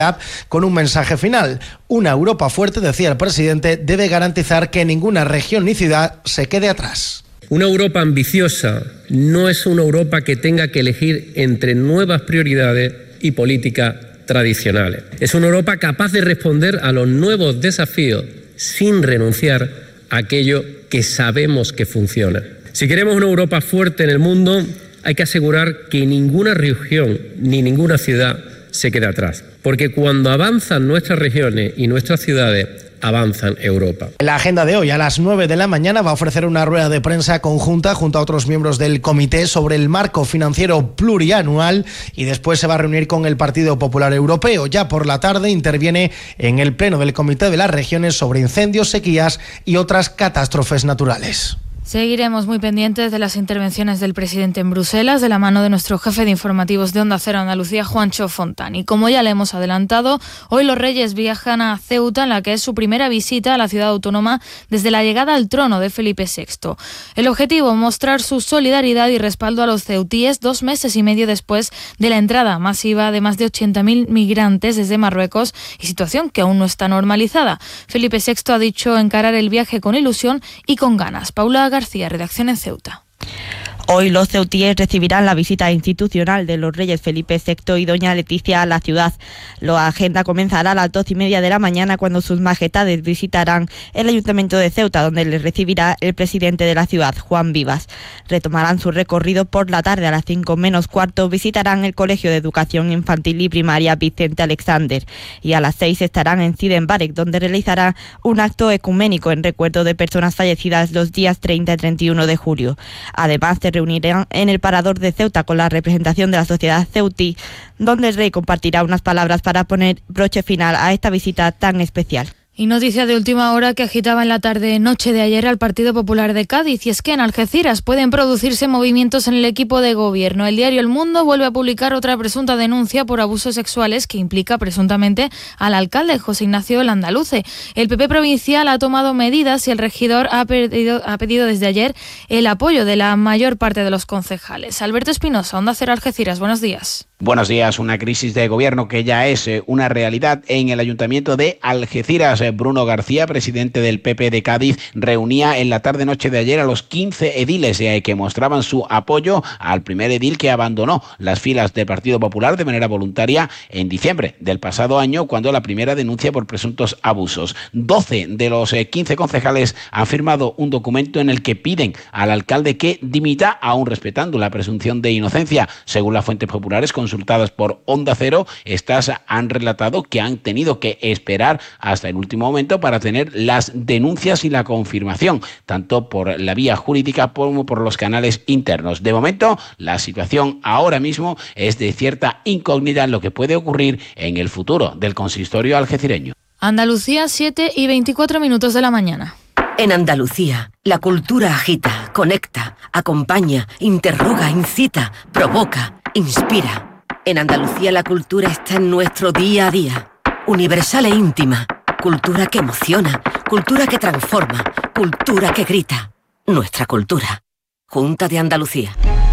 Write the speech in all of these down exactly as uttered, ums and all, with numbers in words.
con un mensaje final. Una Europa fuerte, decía el presidente, debe garantizar que ninguna región ni ciudad se quede atrás. Una Europa ambiciosa no es una Europa que tenga que elegir entre nuevas prioridades y políticas tradicionales. Es una Europa capaz de responder a los nuevos desafíos sin renunciar a aquello que sabemos que funciona. Si queremos una Europa fuerte en el mundo, hay que asegurar que ninguna región ni ninguna ciudad se quede atrás. Porque cuando avanzan nuestras regiones y nuestras ciudades, avanzan Europa. La agenda de hoy a las nueve de la mañana va a ofrecer una rueda de prensa conjunta junto a otros miembros del comité sobre el marco financiero plurianual y después se va a reunir con el Partido Popular Europeo. Ya por la tarde interviene en el pleno del Comité de las Regiones sobre incendios, sequías y otras catástrofes naturales. Seguiremos muy pendientes de las intervenciones del presidente en Bruselas, de la mano de nuestro jefe de informativos de Onda Cero Andalucía, Juancho Fontán. Y como ya le hemos adelantado, hoy los Reyes viajan a Ceuta, en la que es su primera visita a la ciudad autónoma desde la llegada al trono de Felipe sexto. El objetivo, mostrar su solidaridad y respaldo a los ceutíes dos meses y medio después de la entrada masiva de más de ochenta mil migrantes desde Marruecos y situación que aún no está normalizada. Felipe sexto ha dicho encarar el viaje con ilusión y con ganas. Paula García, redacción en Ceuta. Hoy los ceutíes recibirán la visita institucional de los reyes Felipe sexto y doña Leticia a la ciudad. La agenda comenzará a las doce y media de la mañana cuando sus majestades visitarán el ayuntamiento de Ceuta, donde les recibirá el presidente de la ciudad, Juan Vivas. Retomarán su recorrido por la tarde. A las cinco menos cuarto visitarán el Colegio de Educación Infantil y Primaria Vicente Alexander y a las seis estarán en Sidi Barek, donde realizará un acto ecuménico en recuerdo de personas fallecidas los días treinta y treinta y uno de julio. Además, se reunirán en el Parador de Ceuta con la representación de la sociedad ceutí, donde el rey compartirá unas palabras para poner broche final a esta visita tan especial. Y noticia de última hora que agitaba en la tarde-noche de ayer al Partido Popular de Cádiz, y es que en Algeciras pueden producirse movimientos en el equipo de gobierno. El diario El Mundo vuelve a publicar otra presunta denuncia por abusos sexuales que implica presuntamente al alcalde José Ignacio Landaluce. El P P provincial ha tomado medidas y el regidor ha pedido, ha pedido desde ayer el apoyo de la mayor parte de los concejales. Alberto Espinosa, Onda Cero Algeciras, buenos días. Buenos días. Una crisis de gobierno que ya es una realidad en el Ayuntamiento de Algeciras. Bruno García, presidente del P P de Cádiz, reunía en la tarde-noche de ayer a los quince ediles eh, que mostraban su apoyo al primer edil que abandonó las filas del Partido Popular de manera voluntaria en diciembre del pasado año, cuando la primera denuncia por presuntos abusos. doce de los eh, quince concejales han firmado un documento en el que piden al alcalde que dimita, aún respetando la presunción de inocencia. Según las fuentes populares consultadas por Onda Cero, estas han relatado que han tenido que esperar hasta el último momento para tener las denuncias y la confirmación, tanto por la vía jurídica como por los canales internos. De momento, la situación ahora mismo es de cierta incógnita en lo que puede ocurrir en el futuro del consistorio algecireño. Andalucía, siete y veinticuatro minutos de la mañana. En Andalucía, la cultura agita, conecta, acompaña, interroga, incita, provoca, inspira. En Andalucía la cultura está en nuestro día a día, universal e íntima. Cultura que emociona, cultura que transforma, cultura que grita. Nuestra cultura. Junta de Andalucía.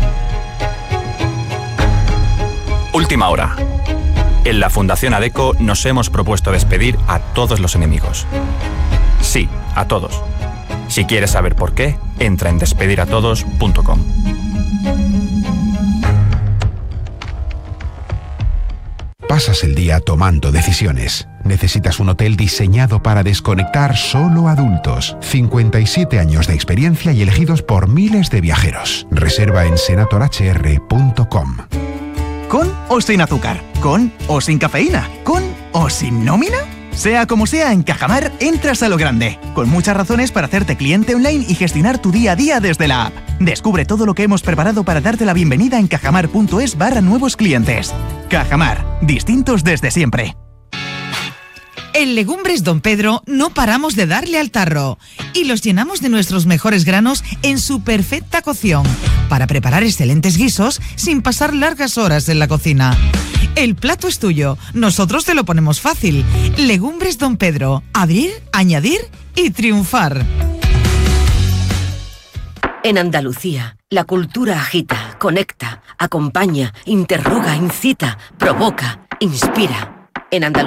Última hora. En la Fundación ADECO nos hemos propuesto despedir a todos los enemigos. Sí, a todos. Si quieres saber por qué, entra en despediratodos punto com. Pasas el día tomando decisiones. Necesitas un hotel diseñado para desconectar solo adultos. cincuenta y siete años de experiencia y elegidos por miles de viajeros. Reserva en senator h r punto com. ¿Con o sin azúcar? ¿Con o sin cafeína? ¿Con o sin nómina? Sea como sea, en Cajamar entras a lo grande, con muchas razones para hacerte cliente online y gestionar tu día a día desde la app. Descubre todo lo que hemos preparado para darte la bienvenida en cajamar punto es barra nuevos clientes. Cajamar, distintos desde siempre. En Legumbres Don Pedro no paramos de darle al tarro y los llenamos de nuestros mejores granos en su perfecta cocción para preparar excelentes guisos sin pasar largas horas en la cocina. El plato es tuyo, nosotros te lo ponemos fácil. Legumbres Don Pedro, abrir, añadir y triunfar. En Andalucía, la cultura agita, conecta, acompaña, interroga, incita, provoca, inspira. En Andalucía.